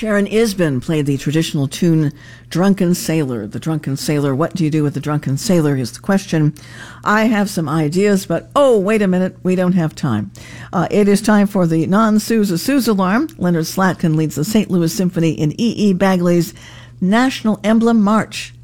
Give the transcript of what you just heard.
Sharon Isbin played the traditional tune Drunken Sailor. The Drunken Sailor, what do you do with the Drunken Sailor is the question. I have some ideas, but wait a minute, we don't have time. It is time for the non-Sousa Sousa alarm. Leonard Slatkin leads the St. Louis Symphony in E.E. Bagley's National Emblem March.